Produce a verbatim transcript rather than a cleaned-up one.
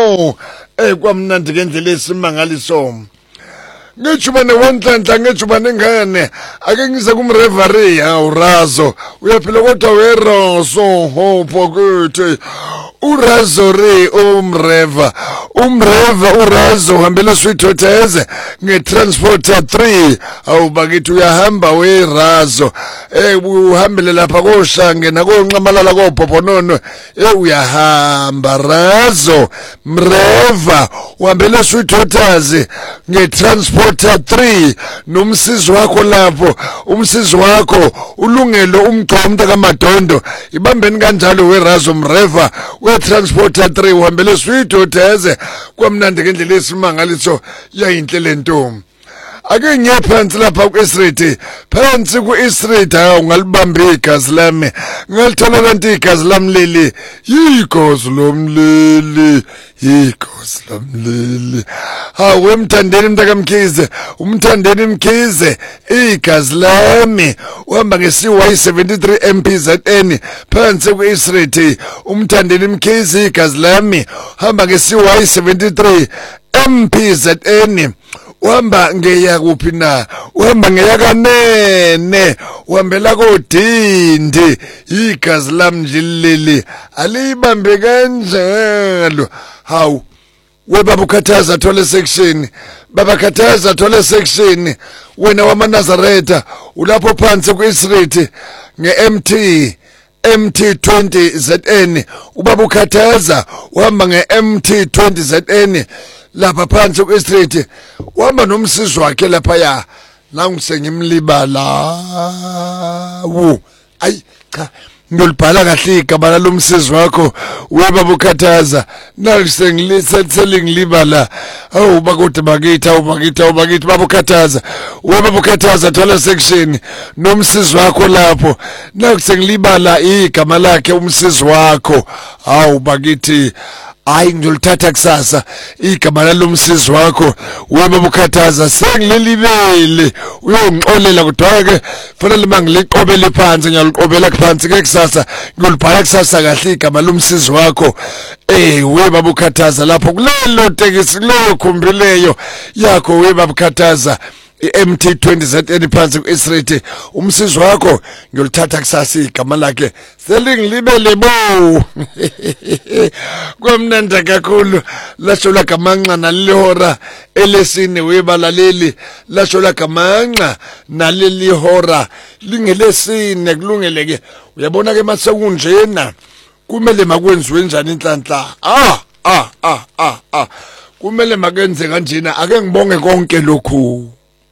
wo eh kwamnandi ngendlela esimangaliso ngejubane wonhlanhla ngejubane ngane ake ngize kumreverie awurazo uyaphila kodwa weroso hopo kuthi urazo re umreva umreva urazo uhambela swithotheze ngetransporter three awubakithi uyahamba werazo eh uhambele lapha koshange nakonqamalala kobhobhonono eh uyahamba razo mreva uhambela swithotheze ngetransporter three nomsizi wakho lapho umsizi wakho ulungelo umgqomta kaMadondo ibambeni kanjalo werazo mreva we-transporter three uhambele sweet hotheze kwamnandi ngendlela esimangaliso yayinhle lentombi ake ngiye phansi lapha ku-Eastreet phansi ku-Eastreet hawu ungalibamba igazi lami ngalithola kanti igazi lami leli yigazi lomlili yigazi lomlili hawu emthandeni mntakamkhize umthandeni mkhize igazi lami uhamba nge-C Y seventy-three M P Z N phansi ku-Eastreet umthandeni mkhize igazi lami uhamba nge-C Y seventy-three M P Z N uhamba ngeya kuphi na uhamba ngeya kanene uhambela kodindi igazi lami njilili alibambe kanjalo hawu webaba ukhathaza thole section baba khathaza thole section wena wamaNazaretha ulapho phansi ku-Eastreet nge-M T M T twenty Z N ubaba ukhathaza uhamba nge-M T twenty Z N lapha phansi ku-Eastreet uhamba nomsizi wakhe lapha ya la ngisengimlibala wu ayi cha ngilibhala kahle igama lomsizi wakho webaba ukhathaza nakusengilibala awu bakude bakithi awu bakithi awu bakithi baba ukhathaza webaba ukhathaza thola section nomsizi wakho lapho nakusengilibala igama lakhe umsizi wakho awu bakithi hayi ngizolithatha kusasa igama lomsizi wakho webaba ukhathaza sengilelibele uyongixolela kodwa ke fanele mangiliqobele phansi ngiyaliqobela phansi ke kusasa ngiyolibhala kusasa kahle igama lomsizi wakho eh webaba ukhathaza lapho kulelo tekisi lo khumbileyo yakho webaba ukhathaza i-M T twenty Z N phansi ku-Eastreet umsizi wakho ngiyolithatha kusasa igama lakhe selingilibele bo kwamnandi kakhulu lasho la gamanqa nalihora elesine webalaleli lasho la gamanqa naleli hora lingelesine kulungeleke uyabona ke masekunjena kumele makwenziwe njani inhlanhla ah ah ah ah kumele makenze kanjena ake ngibonge konke lokhu